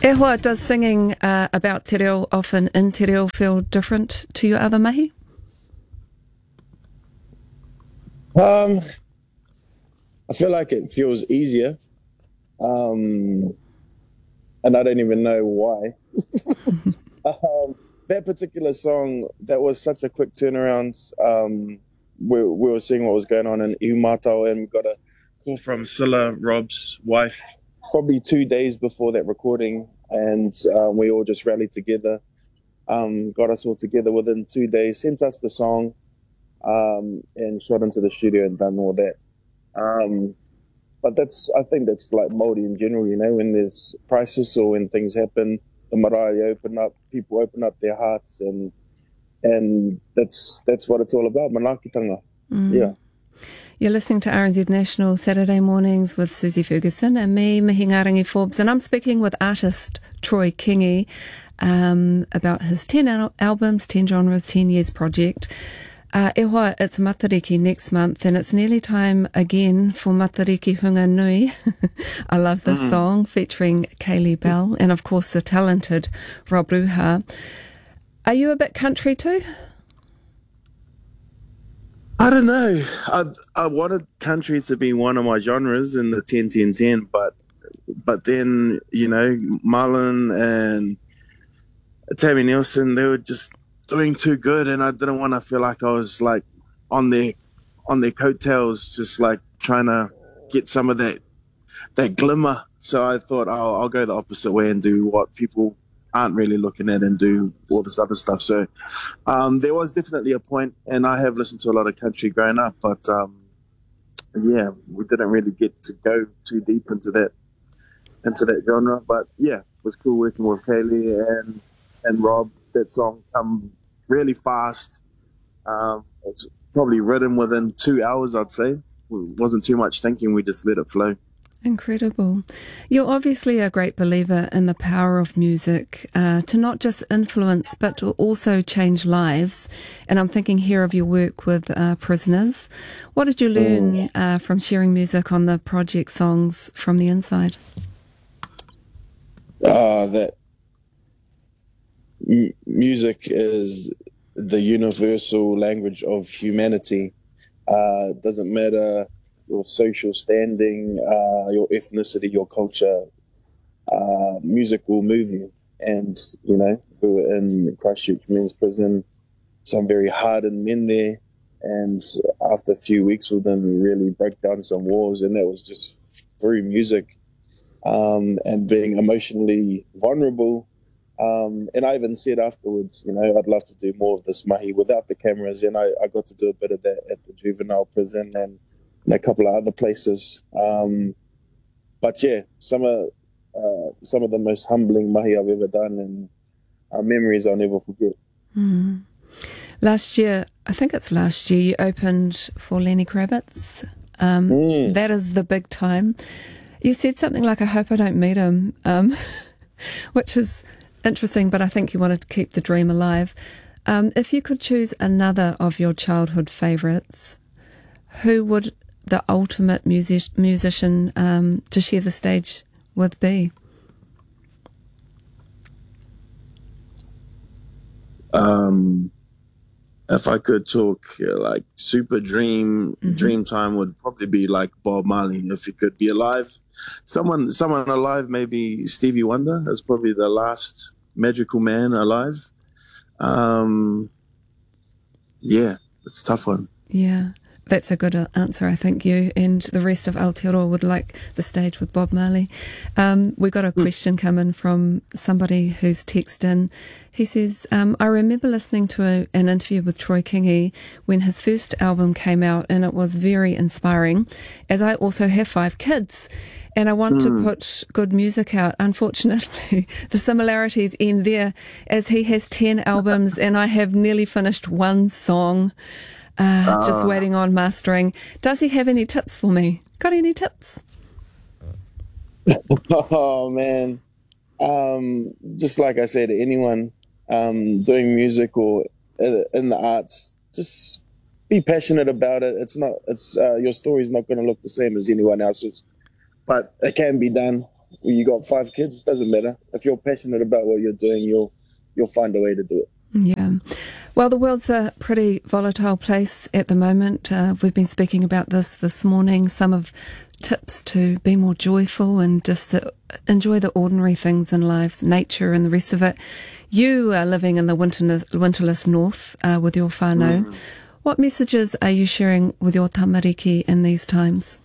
E hoa, does singing about te reo often in te reo feel different to your other mahi? I feel like it feels easier, and I don't even know why. That particular song, that was such a quick turnaround. We were seeing what was going on in Iumatao, and we got a call from Scylla, Rob's wife, probably 2 days before that recording, and we all just rallied together, got us all together within 2 days, sent us the song, and shot into the studio and done all that. But I think that's like Māori in general, you know, when there's crisis or when things happen, the marae open up, people open up their hearts, and that's what it's all about, manaakitanga. Yeah. You're listening to RNZ National Saturday Mornings with Susie Ferguson and me, Mihingarangi Forbes, and I'm speaking with artist Troy Kingi about his 10 albums, 10 genres, 10 years project. E hoa, it's Matariki next month, and it's nearly time again for Matariki Hunga Nui. I love this song, featuring Kaylee Bell, and of course the talented Rob Ruha. Are you a bit country too? I don't know. I wanted country to be one of my genres in the 10-10-10, but then, you know, Marlon and Tammy Nielsen, they were just doing too good, and I didn't want to feel like I was like on their coattails, just like trying to get some of that glimmer. So I thought I'll go the opposite way and do what people aren't really looking at and do all this other stuff. So there was definitely a point, and I have listened to a lot of country growing up, but yeah, we didn't really get to go too deep into that genre. But yeah, it was cool working with Kaylee and Rob. That song come really fast. It's probably written within 2 hours, I'd say. It wasn't too much thinking, we just let it flow. Incredible. You're obviously a great believer in the power of music to not just influence but to also change lives. And I'm thinking here of your work with prisoners. What did you learn from sharing music on the project Songs from the Inside? That music is the universal language of humanity. It doesn't matter your social standing, your ethnicity, your culture. Music will move you. And, you know, we were in Christchurch Men's Prison, some very hardened men there. And after a few weeks with them, we really broke down some walls. And that was just through music and being emotionally vulnerable. And I even said afterwards, you know, I'd love to do more of this mahi without the cameras. And I got to do a bit of that at the juvenile prison and a couple of other places. But yeah, some of the most humbling mahi I've ever done, and memories I'll never forget. Last year, I think it's last year, you opened for Lenny Kravitz. That is the big time. You said something like, I hope I don't meet him, which is interesting, but I think you wanted to keep the dream alive. If you could choose another of your childhood favourites, who would the ultimate musician to share the stage with be? If I could talk like super dream time would probably be like Bob Marley, if he could be alive. Someone alive, maybe Stevie Wonder is probably the last magical man alive. Yeah, it's a tough one. Yeah, that's a good answer. I think you and the rest of Aotearoa would like the stage with Bob Marley. We got a question come in from somebody who's texted in. He says, I remember listening to an interview with Troy Kingi when his first album came out, and it was very inspiring, as I also have 5 kids. And I want to put good music out. Unfortunately, the similarities end there, as he has 10 albums and I have nearly finished 1 song, just waiting on mastering. Does he have any tips for me? Got any tips? Oh, man. Just like I said to anyone doing music or in the arts, just be passionate about it. Your story's not going to look the same as anyone else's. But it can be done. you got 5 kids, doesn't matter. If you're passionate about what you're doing, you'll find a way to do it. Yeah. Well, the world's a pretty volatile place at the moment. We've been speaking about this morning, some of tips to be more joyful and just to enjoy the ordinary things in life, nature and the rest of it. You are living in the winterless north with your whānau. What messages are you sharing with your tamariki in these times?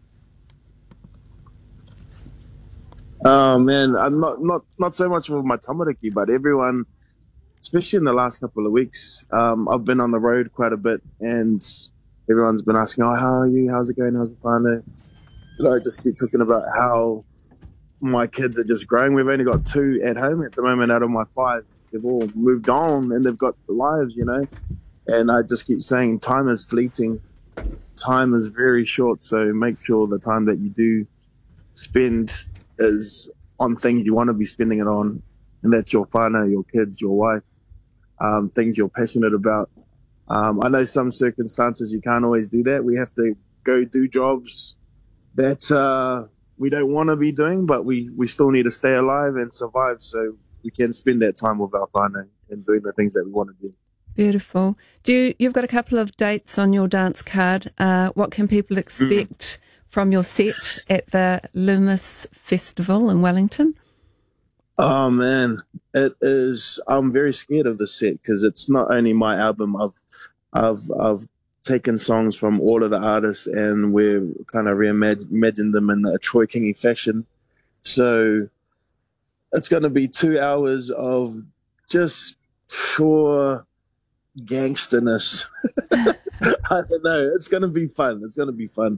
Oh man, I'm not so much with my tamariki, but everyone, especially in the last couple of weeks, I've been on the road quite a bit, and everyone's been asking, "Oh, how are you? How's it going? How's the whānau?" I just keep talking about how my kids are just growing. We've only got 2 at home at the moment out of my 5. They've all moved on and they've got lives, And I just keep saying time is fleeting. Time is very short. So make sure the time that you do spend is on things you want to be spending it on. And that's your whānau, your kids, your wife, things you're passionate about. I know some circumstances you can't always do that. We have to go do jobs that we don't want to be doing, but we still need to stay alive and survive so we can spend that time with our whānau and doing the things that we want to do. Beautiful. You've got a couple of dates on your dance card. What can people expect from your set at the Loomis Festival in Wellington? Oh man, it is. I'm very scared of the set because it's not only my album. I've taken songs from all of the artists and we've kind of reimagined them in a Troy Kingi fashion. So it's going to be 2 hours of just pure gangsterness. I don't know. It's going to be fun. It's going to be fun.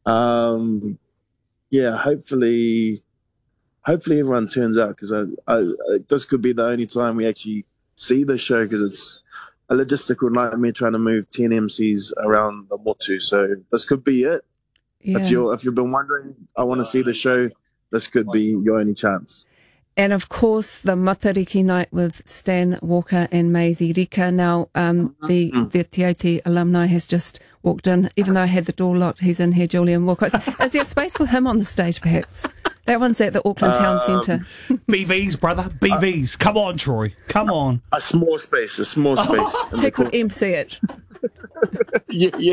Yeah, hopefully everyone turns out because this could be the only time we actually see the show because it's a logistical nightmare trying to move 10 MCs around the motu. So this could be it. Yeah. If you've been wondering, I want to see the show, this could be your only chance. And of course, the Matariki night with Stan Walker and Maisie Rika. Now, the Te Aute alumni has just walked in. Even though I had the door locked, he's in here, Julian Walcott. Is there space for him on the stage, perhaps? That one's at the Auckland Town Centre. BVs, brother, BVs. Come on, Troy. Come on. A small space. He could MC it. Yeah.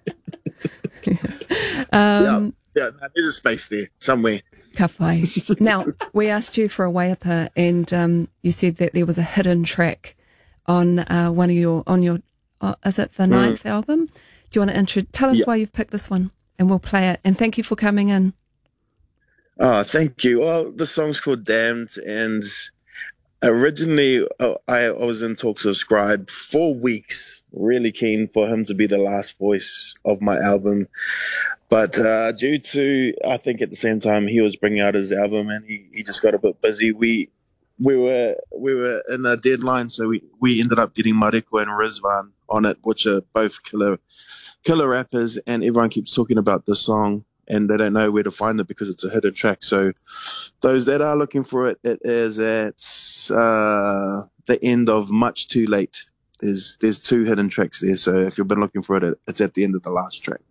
Yeah, there's a space there somewhere. Kawhai. Now, we asked you for a waiata, and you said that there was a hidden track on your is it the 9th album? Do you want to tell us why you've picked this one, and we'll play it. And thank you for coming in. Oh, thank you. Well, the song's called Damned, and originally I was in talks with Scribe for weeks, really keen for him to be the last voice of my album. But due to, I think at the same time he was bringing out his album and he just got a bit busy. We were in a deadline, so we ended up getting Mariko and Rizvan on it, which are both killer rappers, and everyone keeps talking about this song and they don't know where to find it because it's a hidden track. So those that are looking for it, it is at the end of Much Too Late. There's 2 hidden tracks there, so if you've been looking for it, it's at the end of the last track.